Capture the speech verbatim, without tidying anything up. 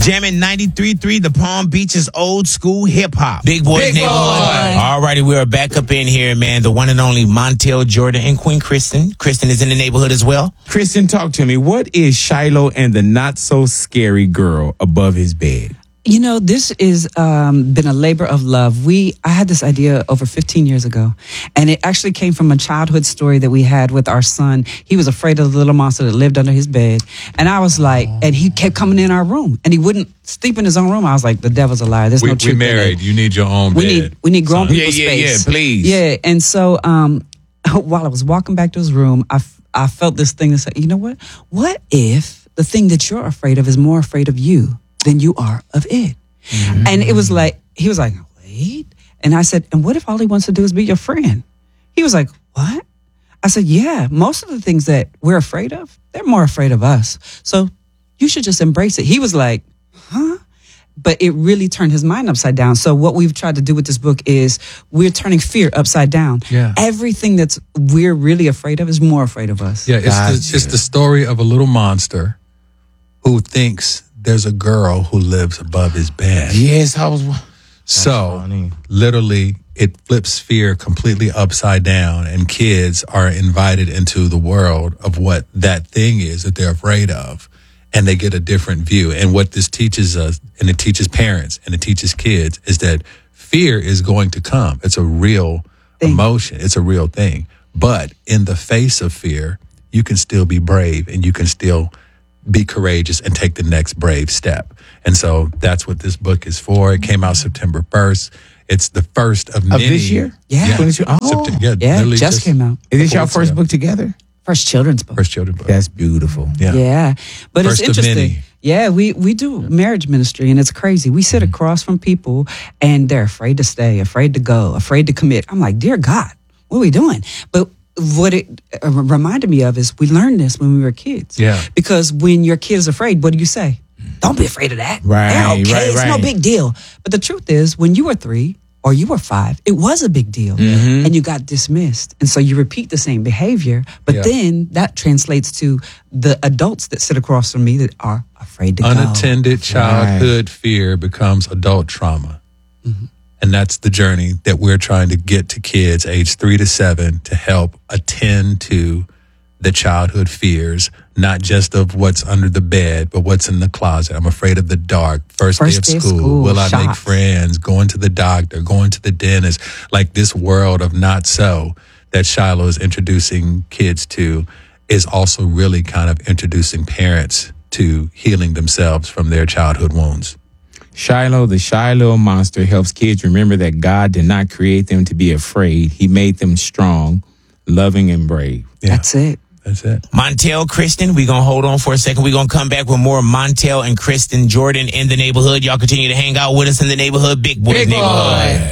Jamming ninety-three point three, the Palm Beaches old school hip hop. Big Boys Big Neighborhood. Boy. All righty, we are back up in here, man. The one and only Montel Jordan and Queen Kristen. Kristen is in the neighborhood as well. Kristen, talk to me. What is Shiloh and the not so scary girl above his bed? You know, this is um, been a labor of love. We I had this idea over fifteen years ago, and it actually came from a childhood story that we had with our son. He was afraid of the little monster that lived under his bed, and I was like, and he kept coming in our room, and he wouldn't sleep in his own room. I was like, the devil's a liar. There's We, no we truth in married. it. You need your own We bed. need we need grown son. people Yeah, yeah, space. yeah, please. Yeah, and so um, while I was walking back to his room, I f- I felt this thing that said, you know what? What if the thing that you're afraid of is more afraid of you than you are of it? Mm-hmm. And it was like, he was like, wait. And I said, and what if all he wants to do is be your friend? He was like, what? I said, yeah, most of the things that we're afraid of, they're more afraid of us. So you should just embrace it. He was like, huh? But it really turned his mind upside down. So what we've tried to do with this book is we're turning fear upside down. Yeah. Everything that's we're really afraid of is more afraid of us. Yeah, it's the, it's the story of a little monster who thinks there's a girl who lives above his bed. Yes, I was. So, funny. literally, it flips fear completely upside down, and kids are invited into the world of what that thing is that they're afraid of, and they get a different view. And what this teaches us, and it teaches parents, and it teaches kids, is that fear is going to come. It's a real Thing. emotion. It's a real thing. But in the face of fear, you can still be brave, and you can still be courageous and take the next brave step. And so that's what this book is for. It came out September first. It's the first of Of many. this year? Yeah. twenty-two Oh, September, yeah, Yeah, literally just came out. is this couple your weeks first ago. book together? First children's book. First children's book. That's beautiful. Yeah. Yeah, but First of it's interesting. many. Yeah, we we do marriage ministry, and it's crazy. We sit across from people, and they're afraid to stay, afraid to go, afraid to commit. I'm like, dear God, what are we doing? But what it uh, reminded me of is we learned this when we were kids. Yeah. Because when your kid is afraid, what do you say? Don't be afraid of that. Right, They're okay. right, It's right. no big deal. But the truth is, when you were three or you were five, it was a big deal, Mm-hmm. and you got dismissed. And so you repeat the same behavior, but Yeah. then that translates to the adults that sit across from me that are afraid to go. Unattended childhood fear becomes adult trauma. Mm-hmm. And that's the journey that we're trying to get to kids age three to seven to help attend to the childhood fears, not just of what's under the bed, but what's in the closet. I'm afraid of the dark. First, First day of day of school. school, Will I make shocks. friends? Going to the doctor, going to the dentist. Like this world of not so that Shiloh is introducing kids to is also really kind of introducing parents to healing themselves from their childhood wounds. Shiloh, the Shiloh monster, helps kids remember that God did not create them to be afraid. He made them strong, loving, and brave. Yeah, That's it. that's it. Montel, Kristen, we're going to hold on for a second. We're going to come back with more Montel and Kristen Jordan in the neighborhood. Y'all continue to hang out with us in the neighborhood. Big Boys Big Neighborhood. Boy.